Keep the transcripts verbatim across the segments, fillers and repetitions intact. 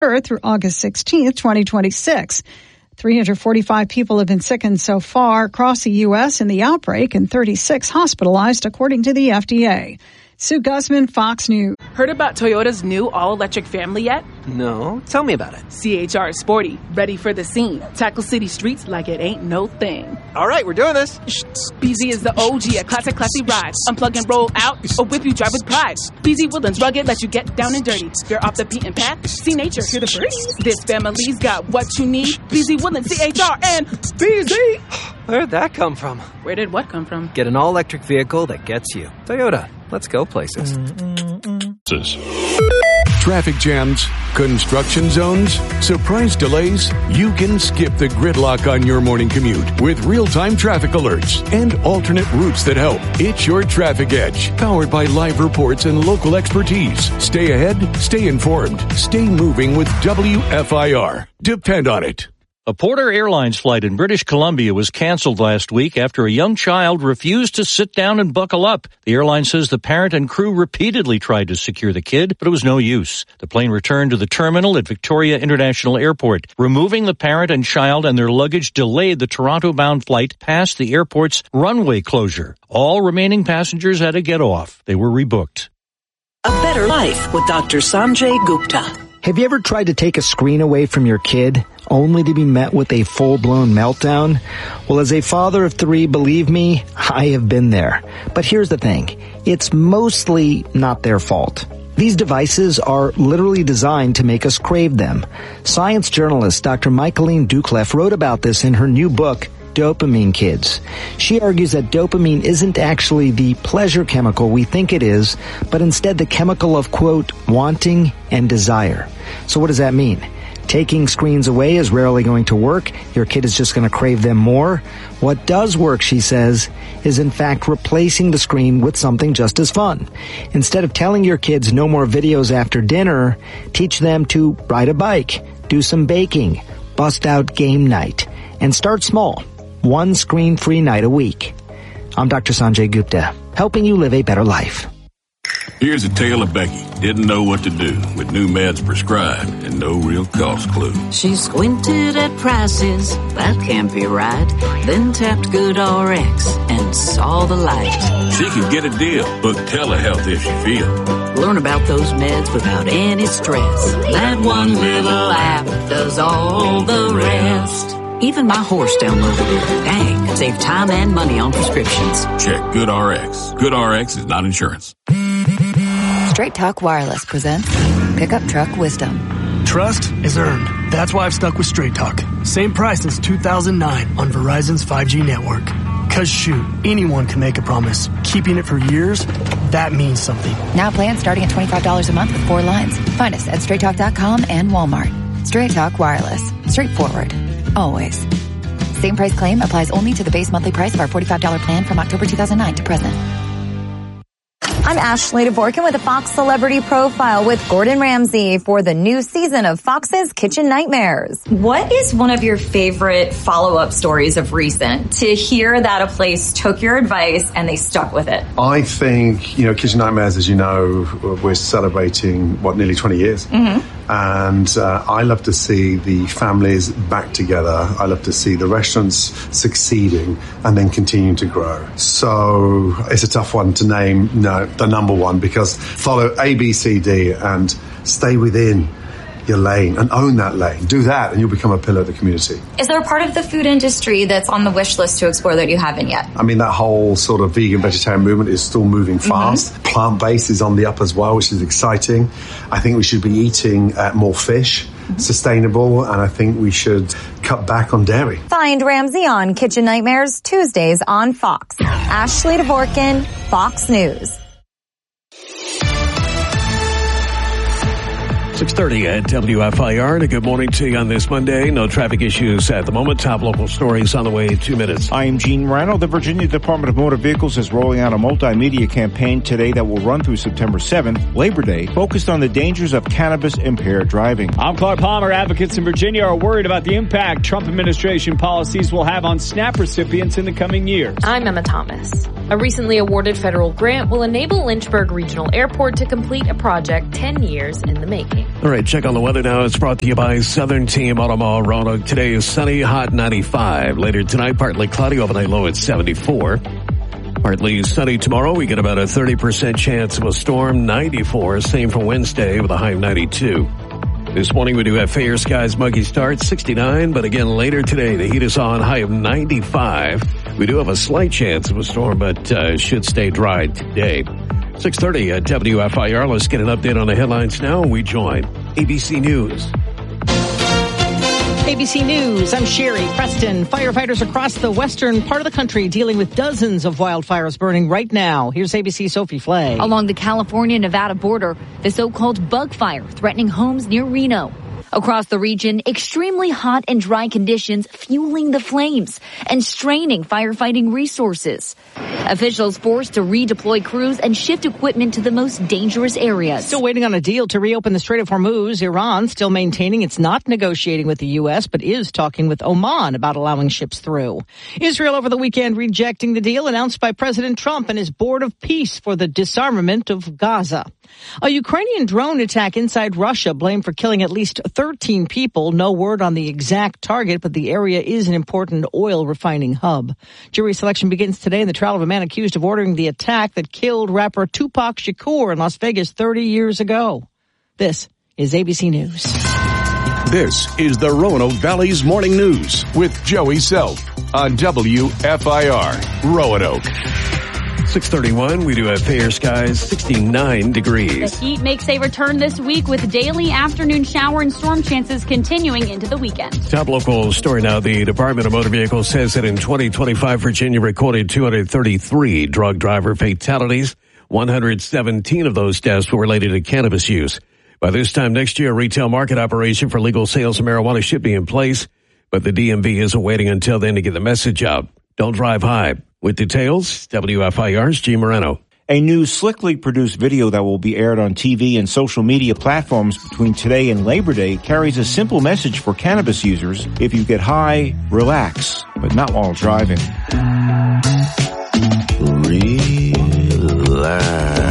through August sixteenth, twenty twenty-six. three hundred forty-five people have been sickened so far across the U S in the outbreak and thirty-six hospitalized, according to the F D A. Sue Guzman, Fox News. Heard about Toyota's new all-electric family yet? No. Tell me about it. C H R is sporty, ready for the scene. Tackle city streets like it ain't no thing. All right, we're doing this. B Z is the O G, a classic, classy ride. Unplug and roll out, or whip you drive with pride. B Z Woodlands, rugged, let you get down and dirty. You're off the beaten path, see nature, hear the birds. This family's got what you need. B Z Woodlands, C H R, and B Z. Where'd that come from? Where did what come from? Get an all-electric vehicle that gets you. Toyota. Let's go places. Traffic jams, construction zones, surprise delays. You can skip the gridlock on your morning commute with real-time traffic alerts and alternate routes that help. It's your Traffic Edge, powered by live reports and local expertise. Stay ahead, stay informed, stay moving with W F I R. Depend on it. A Porter Airlines flight in British Columbia was canceled last week after a young child refused to sit down and buckle up. The airline says the parent and crew repeatedly tried to secure the kid, but it was no use. The plane returned to the terminal at Victoria International Airport. Removing the parent and child and their luggage delayed the Toronto-bound flight past the airport's runway closure. All remaining passengers had to get off. They were rebooked. A better life with Doctor Sanjay Gupta. Have you ever tried to take a screen away from your kid, only to be met with a full-blown meltdown? Well, as a father of three, believe me, I have been there. But here's the thing. It's mostly not their fault. These devices are literally designed to make us crave them. Science journalist Doctor Michaeline Doucleff wrote about this in her new book, Dopamine Kids. She argues that dopamine isn't actually the pleasure chemical we think it is, but instead the chemical of, quote, wanting and desire. So what does that mean? Taking screens away is rarely going to work. Your kid is just going to crave them more. What does work, she says, is in fact replacing the screen with something just as fun. Instead of telling your kids no more videos after dinner, teach them to ride a bike, do some baking, bust out game night, and start small. One screen-free night a week. I'm Doctor Sanjay Gupta, helping you live a better life. Here's a tale of Becky. Didn't know what to do with new meds prescribed and no real cost clue. She squinted at prices, that can't be right. Then tapped GoodRx and saw the light. She could get a deal. Book telehealth if she feels. Learn about those meds without any stress. That one little app does all the rest. Even my horse downloaded it. Dang, save time and money on prescriptions. Check GoodRx. GoodRx is not insurance. Straight Talk Wireless presents Pickup Truck Wisdom. Trust is earned. That's why I've stuck with Straight Talk. Same price since two thousand nine on Verizon's five G network. Cause shoot, anyone can make a promise. Keeping it for years, that means something. Now plans starting at twenty-five dollars a month with four lines. Find us at straight talk dot com and Walmart. Straight Talk Wireless. Straightforward. Always. Same price claim applies only to the base monthly price of our forty-five dollars plan from October two thousand nine to present. I'm Ashley DeVorkin with a Fox Celebrity Profile with Gordon Ramsay for the new season of Fox's Kitchen Nightmares. What is one of your favorite follow-up stories of recent? To hear that a place took your advice and they stuck with it. I think, you know, Kitchen Nightmares, as you know, we're celebrating, what, nearly twenty years. Mm-hmm. And uh, I love to see the families back together. I love to see the restaurants succeeding and then continuing to grow. So it's a tough one to name, no, the number one, because follow A, B, C, D and stay within your lane and own that lane. Do that and you'll become a pillar of the community. Is there a part of the food industry that's on the wish list to explore that you haven't yet? I mean, that whole sort of vegan vegetarian movement is still moving fast. Mm-hmm. Plant-based is on the up as well, which is exciting. I think we should be eating uh, more fish, mm-hmm. sustainable, and I think we should cut back on dairy. Find Ramsay on Kitchen Nightmares Tuesdays on Fox. Ashley DeVorkin, Fox News. six thirty at W F I R, and a good morning to you on this Monday. No traffic issues at the moment. Top local stories on the way in two minutes. I'm Gene Rano. The Virginia Department of Motor Vehicles is rolling out a multimedia campaign today that will run through September seventh, Labor Day, focused on the dangers of cannabis-impaired driving. I'm Clark Palmer. Advocates in Virginia are worried about the impact Trump administration policies will have on SNAP recipients in the coming years. I'm Emma Thomas. A recently awarded federal grant will enable Lynchburg Regional Airport to complete a project ten years in the making. All right, check on the weather now. It's brought to you by Southern Team Automall Roanoke. Today is sunny, hot ninety-five. Later tonight, partly cloudy, overnight low at seventy-four. Partly sunny tomorrow. We get about a thirty percent chance of a storm, ninety-four. Same for Wednesday with a high of ninety-two. This morning we do have fair skies, muggy start, sixty-nine. But again, later today, the heat is on, high of ninety-five. We do have a slight chance of a storm, but uh, should stay dry today. six thirty at W F I R. Let's get an update on the headlines now. We join A B C News. A B C News, I'm Sherry Preston. Firefighters across the western part of the country dealing with dozens of wildfires burning right now. Here's A B C Sophie Flay. Along the California-Nevada border, the so-called bug fire threatening homes near Reno. Across the region, extremely hot and dry conditions fueling the flames and straining firefighting resources. Officials forced to redeploy crews and shift equipment to the most dangerous areas. Still waiting on a deal to reopen the Strait of Hormuz. Iran still maintaining it's not negotiating with the U S, but is talking with Oman about allowing ships through. Israel over the weekend rejecting the deal announced by President Trump and his Board of Peace for the disarmament of Gaza. A Ukrainian drone attack inside Russia blamed for killing at least thirteen people. No word on the exact target, but the area is an important oil refining hub. Jury selection begins today in the trial of a man accused of ordering the attack that killed rapper Tupac Shakur in Las Vegas thirty years ago. This is A B C News. This is the Roanoke Valley's Morning News with Joey Self on W F I R Roanoke. six thirty-one, we do have fair skies, sixty-nine degrees. The heat makes a return this week with daily afternoon shower and storm chances continuing into the weekend. Top local story now. The Department of Motor Vehicles says that in twenty twenty-five, Virginia recorded two hundred thirty-three drug driver fatalities. one hundred seventeen of those deaths were related to cannabis use. By this time next year, a retail market operation for legal sales of marijuana should be in place, but the D M V isn't waiting until then to get the message out. Don't drive high. With details, W F I R's G. Moreno. A new slickly produced video that will be aired on T V and social media platforms between today and Labor Day carries a simple message for cannabis users. If you get high, relax, but not while driving. Relax.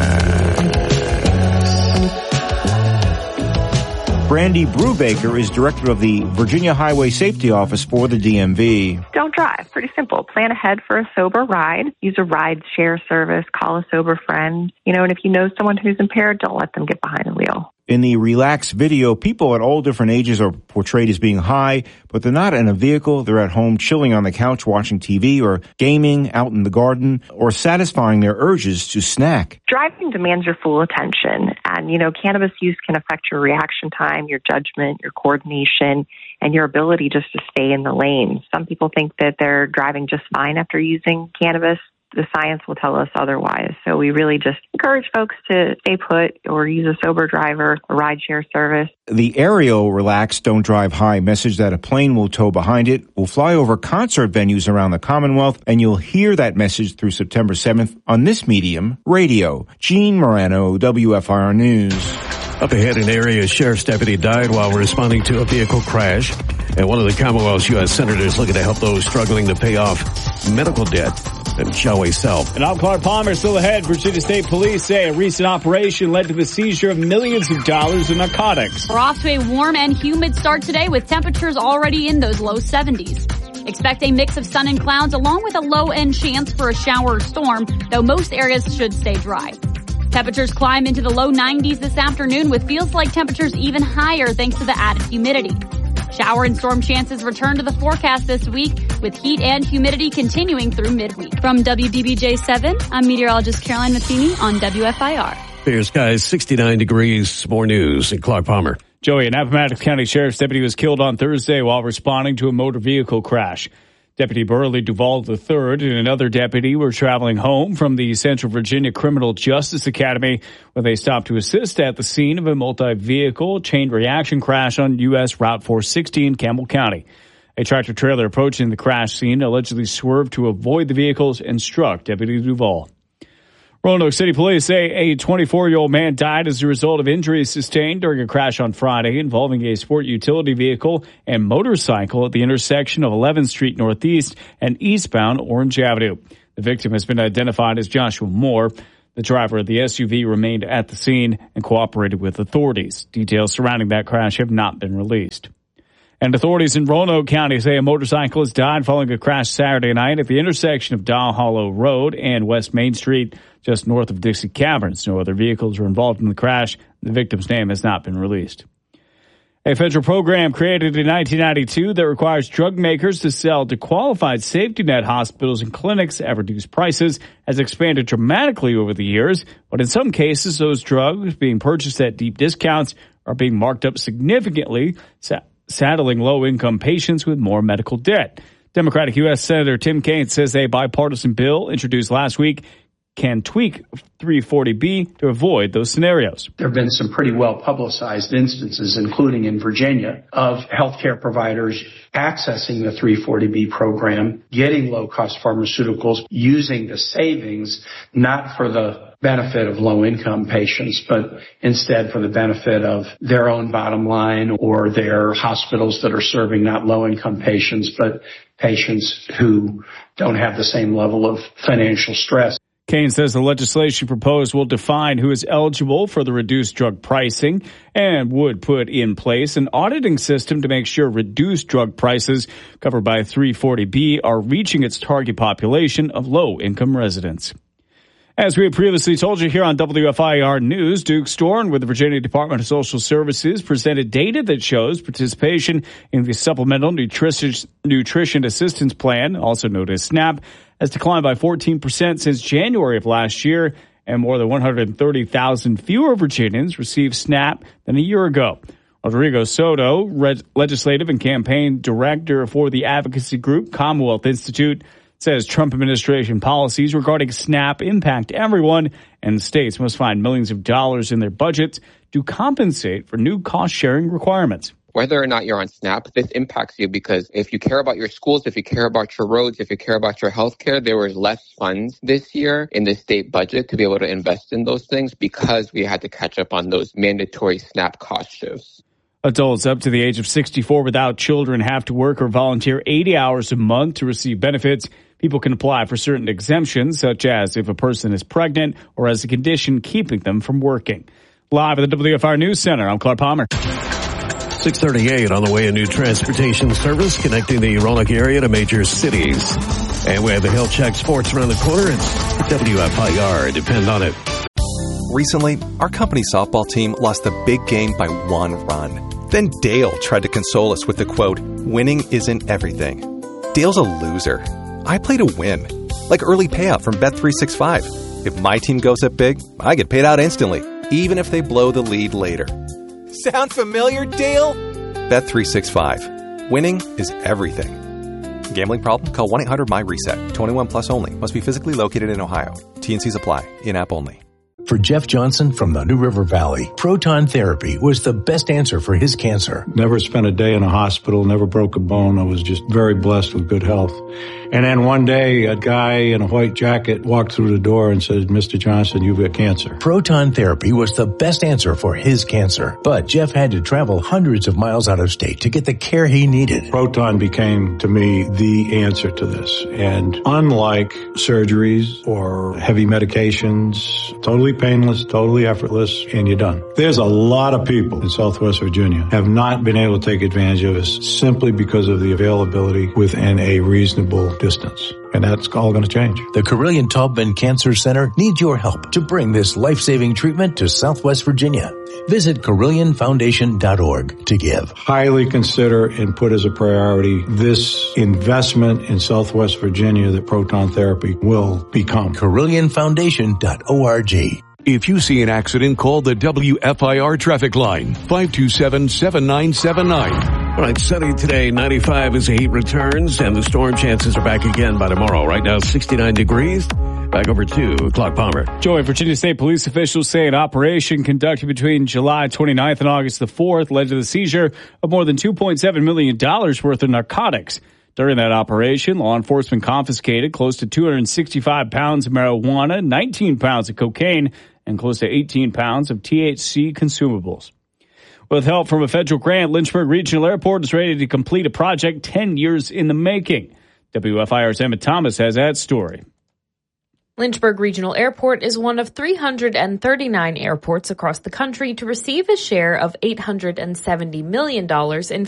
Brandy Brubaker is director of the Virginia Highway Safety Office for the D M V. Don't drive. Pretty simple. Plan ahead for a sober ride. Use a ride share service. Call a sober friend. You know, and if you know someone who's impaired, don't let them get behind the wheel. In the Relax video, people at all different ages are portrayed as being high, but they're not in a vehicle. They're at home chilling on the couch watching T V or gaming out in the garden or satisfying their urges to snack. Driving demands your full attention. And, you know, cannabis use can affect your reaction time, your judgment, your coordination, and your ability just to stay in the lane. Some people think that they're driving just fine after using cannabis. The science will tell us otherwise. So we really just encourage folks to stay put or use a sober driver, a rideshare service. The Aereo Relax Don't Drive High message that a plane will tow behind it will fly over concert venues around the Commonwealth, and you'll hear that message through September seventh on this medium, radio. Gene Morano, W F I R News. Up ahead, an area sheriff's deputy died while responding to a vehicle crash. And one of the Commonwealth's U S senators looking to help those struggling to pay off medical debt. And Joey Self. And I'm Clark Palmer. Still ahead, Virginia State Police say a recent operation led to the seizure of millions of dollars in narcotics. We're off to a warm and humid start today with temperatures already in those low seventies. Expect a mix of sun and clouds along with a low-end chance for a shower or storm, though most areas should stay dry. Temperatures climb into the low nineties this afternoon with feels like temperatures even higher thanks to the added humidity. Shower and storm chances return to the forecast this week with heat and humidity continuing through midweek. From W D B J seven, I'm meteorologist Caroline Matheny on W F I R. Fair skies, sixty-nine degrees. More news in Clark Palmer. Joey, an Appomattox County Sheriff's deputy was killed on Thursday while responding to a motor vehicle crash. Deputy Burley Duvall the third and another deputy were traveling home from the Central Virginia Criminal Justice Academy when they stopped to assist at the scene of a multi-vehicle chain reaction crash on U S Route four sixty in Campbell County. A tractor trailer approaching the crash scene allegedly swerved to avoid the vehicles and struck Deputy Duvall. Roanoke City Police say a twenty-four-year-old man died as a result of injuries sustained during a crash on Friday involving a sport utility vehicle and motorcycle at the intersection of eleventh Street Northeast and eastbound Orange Avenue. The victim has been identified as Joshua Moore. The The driver of the S U V remained at the scene and cooperated with authorities. Details surrounding that crash have not been released. And authorities in Roanoke County say a motorcyclist died following a crash Saturday night at the intersection of Dial Hollow Road and West Main Street, just north of Dixie Caverns. No other vehicles were involved in the crash. The victim's name has not been released. A federal program created in nineteen ninety-two that requires drug makers to sell to qualified safety net hospitals and clinics at reduced prices has expanded dramatically over the years, but in some cases, those drugs being purchased at deep discounts are being marked up significantly, saddling low-income patients with more medical debt. Democratic U S Senator Tim Kaine says a bipartisan bill introduced last week can tweak three forty B to avoid those scenarios. There have been some pretty well-publicized instances, including in Virginia, of healthcare providers accessing the three forty B program, getting low-cost pharmaceuticals, using the savings not for the benefit of low-income patients, but instead for the benefit of their own bottom line or their hospitals that are serving not low-income patients, but patients who don't have the same level of financial stress. Kaine says the legislation proposed will define who is eligible for the reduced drug pricing and would put in place an auditing system to make sure reduced drug prices covered by three forty B are reaching its target population of low-income residents. As we have previously told you here on W F I R News, Duke Storn with the Virginia Department of Social Services presented data that shows participation in the Supplemental Nutrition, Nutrition Assistance Plan, also known as SNAP, has declined by fourteen percent since January of last year, and more than one hundred thirty thousand fewer Virginians received SNAP than a year ago. Rodrigo Soto, Red- legislative and campaign director for the advocacy group Commonwealth Institute, says Trump administration policies regarding SNAP impact everyone, and states must find millions of dollars in their budgets to compensate for new cost-sharing requirements. Whether or not you're on SNAP, this impacts you because if you care about your schools, if you care about your roads, if you care about your health care, there was less funds this year in the state budget to be able to invest in those things because we had to catch up on those mandatory SNAP cost shifts. Adults up to the age of sixty-four without children have to work or volunteer eighty hours a month to receive benefits. People can apply for certain exemptions, such as if a person is pregnant or has a condition keeping them from working. Live at the W F I R News Center, I'm Clark Palmer. six thirty-eight on the way, a new transportation service connecting the Roanoke area to major cities. And we have the Health Check Sports around the corner. It's W F I R. Depend on it. Recently, our company softball team lost a big game by one run. Then Dale tried to console us with the quote, "Winning isn't everything." Dale's a loser. I play to win. Like early payout from Bet three sixty-five. If my team goes up big, I get paid out instantly, even if they blow the lead later. Sound familiar, Dale? Bet three sixty-five. Winning is everything. Gambling problem? Call one eight hundred M Y reset. twenty-one plus only. Must be physically located in Ohio. T N Cs apply. In-app only. For Jeff Johnson from the New River Valley, proton therapy was the best answer for his cancer. Never spent a day in a hospital, never broke a bone. I was just very blessed with good health. And then one day, a guy in a white jacket walked through the door and said, "Mister Johnson, you've got cancer." Proton therapy was the best answer for his cancer. But Jeff had to travel hundreds of miles out of state to get the care he needed. Proton became, to me, the answer to this. And unlike surgeries or heavy medications, totally painless, totally effortless, and you're done. There's a lot of people in Southwest Virginia have not been able to take advantage of this simply because of the availability within a reasonable distance. And that's all going to change. The Carilion Taubman Cancer Center needs your help to bring this life-saving treatment to Southwest Virginia. Visit Carilion Foundation dot org to give. Highly consider and put as a priority this investment in Southwest Virginia that proton therapy will become. Carilion Foundation dot org. If you see an accident, call the W F I R traffic line, five two seven, seven nine seven nine. All right, sunny today, ninety-five as the heat returns, and the storm chances are back again by tomorrow. Right now, sixty-nine degrees. Back over to Clark Palmer. Joy, Virginia State police officials say an operation conducted between July twenty-ninth and August the fourth led to the seizure of more than two point seven million dollars worth of narcotics. During that operation, law enforcement confiscated close to two hundred sixty-five pounds of marijuana, nineteen pounds of cocaine, and close to eighteen pounds of T H C consumables. With help from a federal grant, Lynchburg Regional Airport is ready to complete a project ten years in the making. W F I R's Emmett Thomas has that story. Lynchburg Regional Airport is one of three hundred thirty-nine airports across the country to receive a share of eight hundred seventy million dollars in